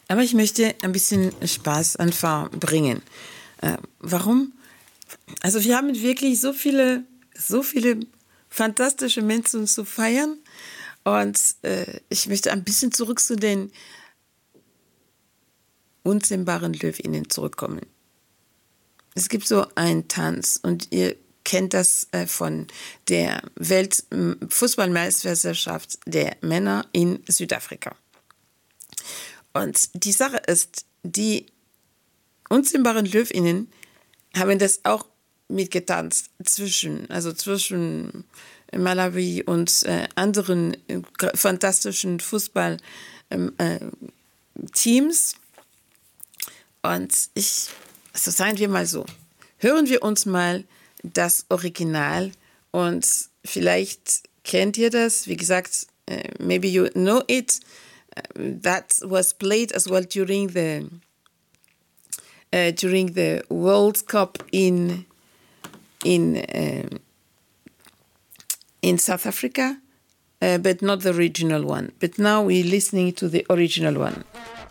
Aber ich möchte ein bisschen Spaß einfach bringen. Warum? Also wir haben wirklich so viele fantastische Menschen zu feiern. Und ich möchte ein bisschen zurück zu den unzähmbaren Löwinnen zurückkommen. Es gibt so einen Tanz und ihr kennt das von der Weltfußballmeisterschaft der Männer in Südafrika. Und die Sache ist, die unzähmbaren Löwinnen haben das auch mitgetanzt zwischen Malawi und anderen fantastischen Fußballteams. Und also seien wir mal so, hören wir uns mal das Original und vielleicht kennt ihr das, wie gesagt, maybe you know it, that was played as well during the World Cup in South Africa, but not the original one. But now we're listening to the original one.